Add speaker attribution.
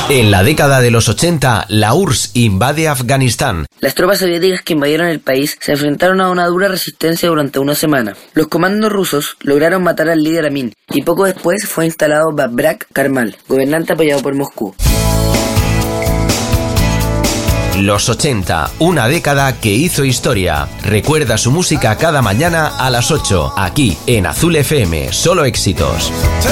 Speaker 1: En la década de los 80, la URSS invade Afganistán.
Speaker 2: Las tropas soviéticas que invadieron el país se enfrentaron a una dura resistencia durante una semana. Los comandos rusos lograron matar al líder Amin y poco después fue instalado Babrak Karmal, gobernante apoyado por Moscú.
Speaker 1: Los 80, una década que hizo historia. Recuerda su música cada mañana a las 8, aquí en Azul FM, solo éxitos.